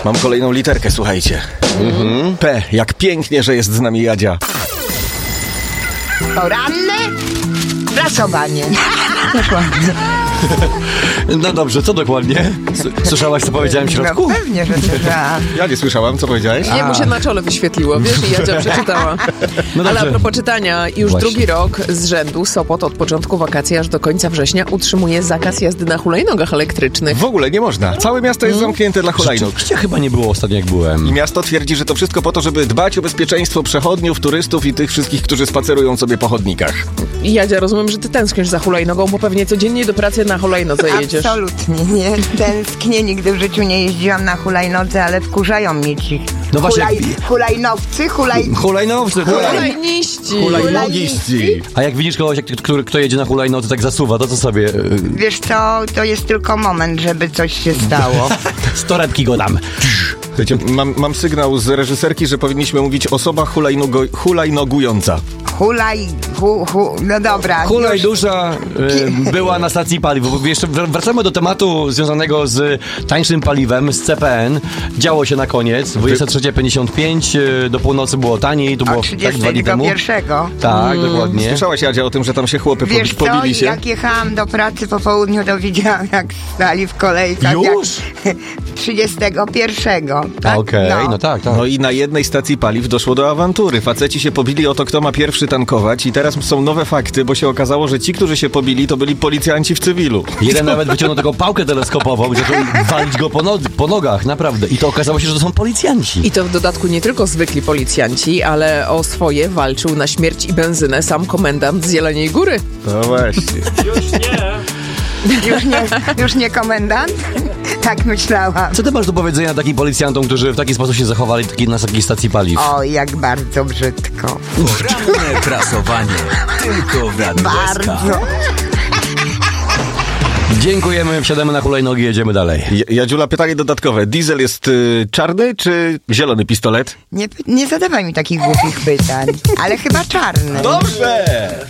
Mam kolejną literkę, słuchajcie. P, jak pięknie, że jest z nami Jadzia. Poranne prasowanie. Dokładnie. No dobrze, co dokładnie? Słyszałaś, co powiedziałem w środku? No pewnie, że słyszałam. Ja nie słyszałam, co powiedziałeś? Nie, mu się na czole wyświetliło, wiesz, i Jadzia przeczytała. No Ale dobrze. a propos czytania, już Właśnie. drugi rok z rzędu Sopot od początku wakacji aż do końca września utrzymuje zakaz jazdy na hulajnogach elektrycznych. W ogóle nie można. Całe miasto jest zamknięte dla hulajnóg. Rzeczywiście chyba nie było ostatnio, jak byłem. I miasto twierdzi, że to wszystko po to, żeby dbać o bezpieczeństwo przechodniów, turystów i tych wszystkich, którzy spacerują sobie po chodnikach. I Jadzia, rozumiem, że ty tęsknisz za hulajnogą, bo pewnie codziennie do pracy na hulajnodze jedziesz. Absolutnie nie tęsknię, nigdy w życiu nie jeździłam na hulajnodze, ale wkurzają mnie ci No właśnie. hulajnowcy, Hulajnowcy, Hulajniści! Hulajnogiści. A jak widzisz kogoś, kto jedzie na hulajnodze, tak zasuwa, to co sobie? Wiesz co, to jest tylko moment, żeby coś się stało. 100 repki go dam. Słuchajcie, mam sygnał z reżyserki, że powinniśmy mówić osoba hulajnogująca. No dobra. Hulaj już. dusza była na stacji paliw. Bo jeszcze wracamy do tematu związanego z tańszym paliwem, z CPN. Działo się na koniec. 23:55, do północy było taniej, to było O tak 2 dni temu. 31. Tak, dokładnie. Słyszałaś, Jadzia, o tym, że tam się chłopy Wiesz co, pobili się? jak jechałam do pracy po południu, to widziałam, jak stali w kolejkach. Już? 31. Tak? Okej, no tak. No i na jednej stacji paliw doszło do awantury. Faceci się pobili o to, kto ma pierwszy tankować i teraz są nowe fakty, bo się okazało, że ci, którzy się pobili, to byli policjanci w cywilu. Jeden nawet wyciągnął taką pałkę teleskopową i zaczął walić go po nogach, naprawdę. I to okazało się, że to są policjanci. I to w dodatku nie tylko zwykli policjanci, ale o swoje walczył na śmierć i benzynę sam komendant z Jeleniej Góry. No właśnie. Już nie komendant? Tak myślałam. Co ty masz do powiedzenia takim policjantom, którzy w taki sposób się zachowali na takiej stacji paliw? O, jak bardzo brzydko. Poranne prasowanie. Tylko w Radiu SK. Bardzo. Dziękujemy, wsiadamy na hulajnogi, jedziemy dalej. Jadziula, pytanie dodatkowe. Diesel jest czarny czy zielony pistolet? Nie zadawaj mi takich głupich pytań, ale chyba czarny. Dobrze!